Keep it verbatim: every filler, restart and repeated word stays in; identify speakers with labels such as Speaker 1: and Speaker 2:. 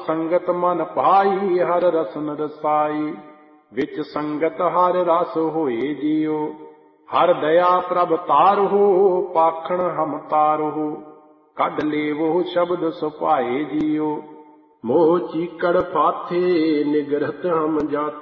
Speaker 1: ਸੰਗਤ ਮਨ ਭਾਈ, ਹਰ ਰਸਨ ਰਸਾਈ। ਵਿੱਚ ਸੰਗਤ ਹਰ ਰਸ ਹੋਏ ਜੀਓ, ਹਰ ਦਇਆ ਪ੍ਰਭ ਤਾਰਹੁ, ਪਾਖਣ ਹਮ ਤਾਰਹੁ। ਕੱਢ ਲੇਵੋ ਸ਼ਬਦ ਸੁਭਾਏ ਜੀਓ, ਮੋਹ ਚੀਕੜ ਫਾਥੇ, ਨਿਗਰਤ ਹਮ ਜਾਤੇ।